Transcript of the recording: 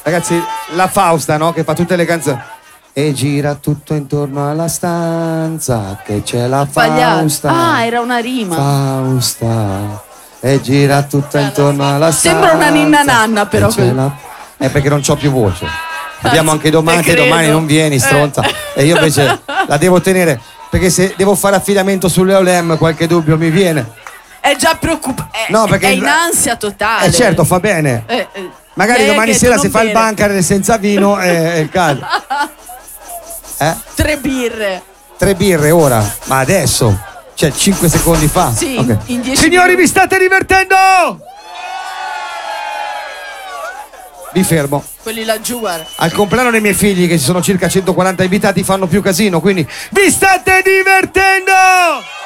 Ragazzi, la Fausta, no? Che fa tutte le canzoni. E gira tutto intorno alla stanza, che c'è la Fausta. Ah, era una rima. Fausta. E gira tutto intorno alla stanza. Sembra una ninna nanna, però. È perché non c'ho più voce. Abbiamo anche domani, che domani non vieni, stronza. E io invece la devo tenere, perché se devo fare affidamento sulle Olem qualche dubbio mi viene. È già preoccupato. No, perché è in ansia totale. Certo, fa bene. Magari domani sera si fa il bunker senza vino e il caldo. 3 birre. 3 birre ora, ma adesso, cioè 5 secondi fa. Sì, okay. in 10 Signori, minuti. vi state divertendo? Vi fermo. Quelli laggiù, guarda. Al compleanno dei miei figli, che ci sono circa 140 invitati, fanno più casino, quindi vi state divertendo?